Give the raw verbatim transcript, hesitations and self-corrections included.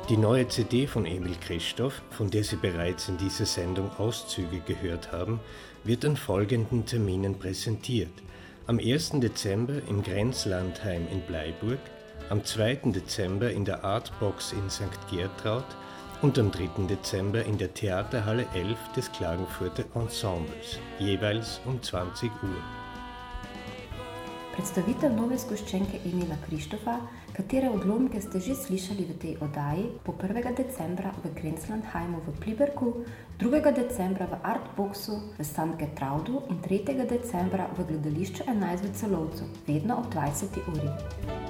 Die neue C D von Emil Christoph, von der Sie bereits in dieser Sendung Auszüge gehört haben, wird an folgenden Terminen präsentiert: am ersten Dezember im Grenzlandheim in Bleiburg, am zweiten Dezember in der Artbox in Sankt Gertraud und am dritten Dezember in der Theaterhalle elf des Klagenfurter Ensembles, jeweils um zwanzig Uhr. Predstavitev nove zgoščenke Emila Krištofa, katere odlomke ste že slišali v tej oddaji, bo prvega decembra v Grenzlandheimu v Pliberku, drugega decembra v Artboxu v Sankt Gertraudu in tretjega decembra v gledališču enajst v Celovcu, vedno ob dvajseti uri.